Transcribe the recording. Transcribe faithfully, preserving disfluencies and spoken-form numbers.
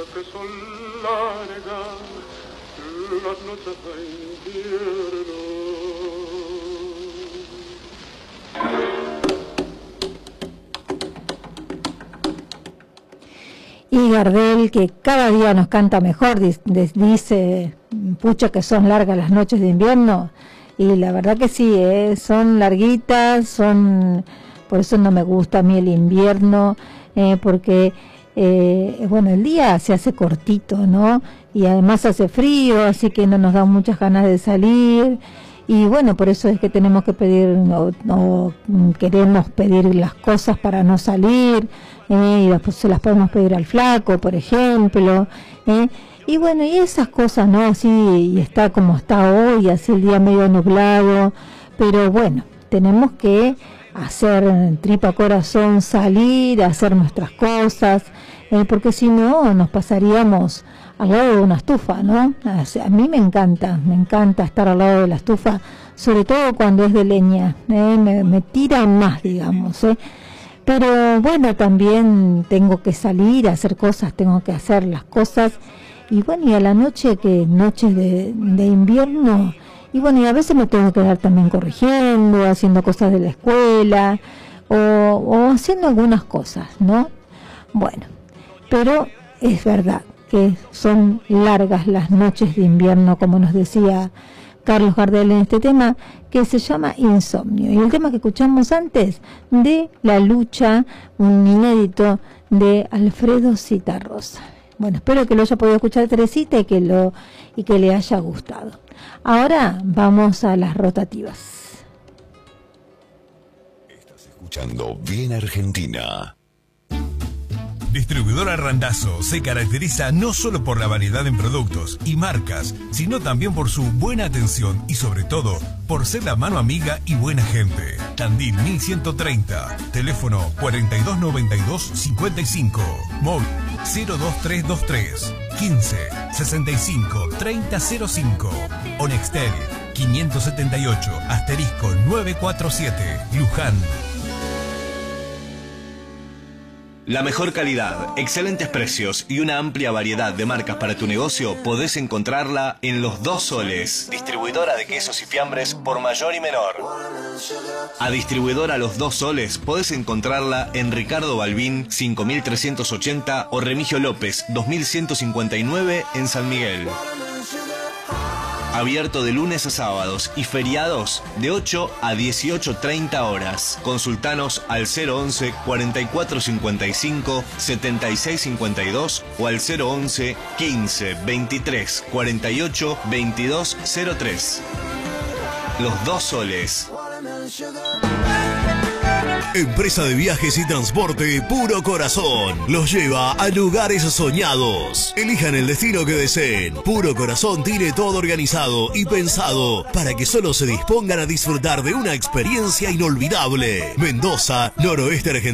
que son largas las noches de invierno. Y Gardel, que cada día nos canta mejor, dice, pucha que son largas las noches de invierno, y la verdad que sí, ¿eh? Son larguitas, son, por eso no me gusta a mí el invierno, eh, porque, eh, bueno, el día se hace cortito, ¿no? Y además hace frío, así que no nos dan muchas ganas de salir, y bueno, por eso es que tenemos que pedir, no, no queremos pedir las cosas para no salir, eh, y después se las podemos pedir al flaco, por ejemplo, eh, y bueno, y esas cosas, ¿no? Así, y está como está hoy, así el día medio nublado, pero bueno, tenemos que hacer tripa corazón, salir, hacer nuestras cosas, eh, porque si no nos pasaríamos al lado de una estufa, ¿no? O sea, a mí me encanta, me encanta estar al lado de la estufa, sobre todo cuando es de leña, ¿eh? me, me tira más, digamos, ¿eh? Pero bueno, también tengo que salir a hacer cosas, tengo que hacer las cosas, y bueno, y a la noche, que noches de, de invierno, y bueno, y a veces me tengo que quedar también corrigiendo, haciendo cosas de la escuela, o, o haciendo algunas cosas, ¿no? Bueno, pero es verdad que son largas las noches de invierno, como nos decía Carlos Gardel en este tema, que se llama Insomnio. Y el tema que escuchamos antes, de La Lucha, un inédito de Alfredo Zitarrosa. Bueno, espero que lo haya podido escuchar Teresita y que, lo, y que le haya gustado. Ahora vamos a las rotativas. Estás escuchando Bien Argentina. Distribuidora Randazzo se caracteriza no solo por la variedad en productos y marcas, sino también por su buena atención y sobre todo por ser la mano amiga y buena gente. Tandil mil ciento treinta, teléfono cuarenta y dos noventa y dos cincuenta y cinco, móvil cero dos tres dos tres quince sesenta y cinco treinta cero cinco, o Nextel quinientos setenta y ocho asterisco novecientos cuarenta y siete, Luján. La mejor calidad, excelentes precios y una amplia variedad de marcas para tu negocio podés encontrarla en Los Dos Soles, distribuidora de quesos y fiambres por mayor y menor. A distribuidora Los Dos Soles podés encontrarla en Ricardo Balbín cinco mil trescientos ochenta o Remigio López dos mil ciento cincuenta y nueve en San Miguel. Abierto de lunes a sábados y feriados de ocho a dieciocho treinta horas. Consultanos al cero once cuarenta y cuatro cincuenta y cinco setenta y seis cincuenta y dos o al cero once quince veintitrés cuarenta y ocho veintidós cero tres. Los Dos Soles. Empresa de viajes y transporte Puro Corazón los lleva a lugares soñados. Elijan el destino que deseen. Puro Corazón tiene todo organizado y pensado para que solo se dispongan a disfrutar de una experiencia inolvidable. Mendoza, noroeste argentino.